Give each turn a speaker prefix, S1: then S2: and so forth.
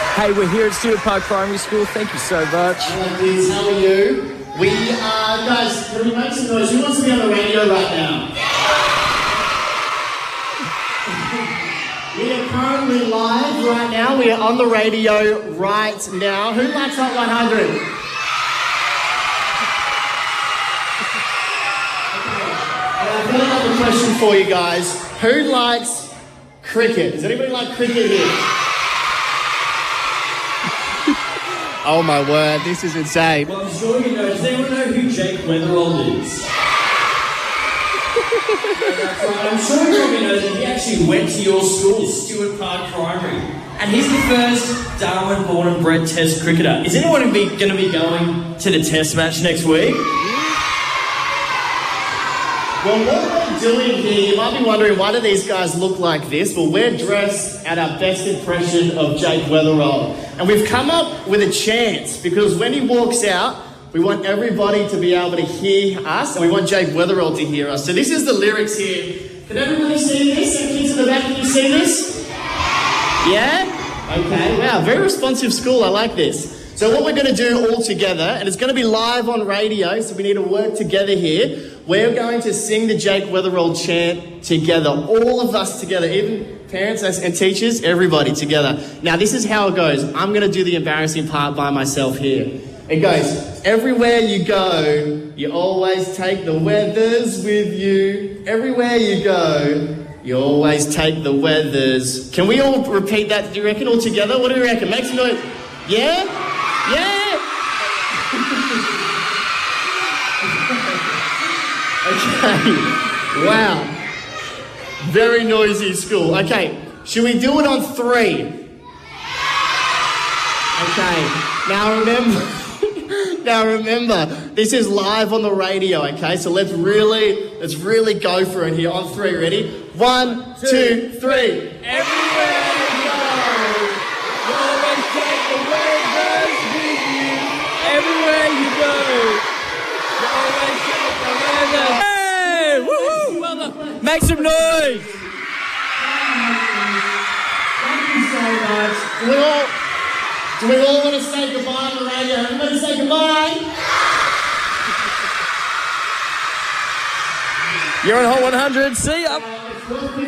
S1: Hey, we're here at Stewart Park Primary School. Thank you so much.
S2: Hello, Liz. How are you? We are, guys, can we make some noise? Who wants to be on the radio right now? We are currently live right now. We are on the radio right now. Who likes Hot 100? I've got another question for you guys. Who likes cricket? Does anybody like cricket here? Oh my word, this is insane.
S3: Well, I'm sure you know. Does anyone know who Jake Weatherall is? That's right. I'm sure you probably know that he actually went to your school, Stewart Park Primary. And he's the first Darwin-born and bred Test cricketer. Is anyone going to be going to the Test match next week?
S2: Well, what we're doing here, you might be wondering, why do these guys look like this? Well, we're dressed at our best impression of Jake Weatherall. And we've come up with a chant, because when he walks out, we want everybody to be able to hear us, and we want Jake Weatherall to hear us. So this is the lyrics here. Can everybody see this? And kids in the back, can you see this? Yeah? Okay, wow, very responsive school, I like this. So what we're going to do all together, and it's going to be live on radio, so we need to work together here. We're going to sing the Jake Weatherall chant together, all of us together, even parents and teachers, everybody together. Now, this is how it goes. I'm going to do the embarrassing part by myself here. It goes, everywhere you go, you always take the weathers with you. Everywhere you go, you always take the weathers. Can we all repeat that, do you reckon, all together? What do you reckon? Make some noise. Yeah? Yeah? Okay. Wow. Very noisy school. Okay. Should we do it on 3? Okay. Now remember, this is live on the radio, okay? So let's really go for it here on 3. Ready? 1, 2, 3.
S1: Everywhere you go, you always take the weathers with you. Everywhere you go, you always take the weathers. Hey! Woo-hoo! Well done. Make some noise.
S2: Thank you so much. Do we all want to say goodbye on the radio? Everybody say goodbye.
S1: You're on Hot 100. See ya.